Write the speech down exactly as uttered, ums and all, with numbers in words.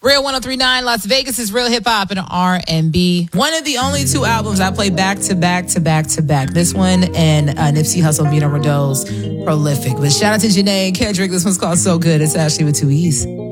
Real one oh three point nine Las Vegas is real hip hop and R and B. One of the only two albums I play back to back to back to back. This one and uh, Nipsey Hussle, Vito Rodeau's Prolific. But shout out to Janae and Kendrick. This one's called So Good. It's actually with two E's.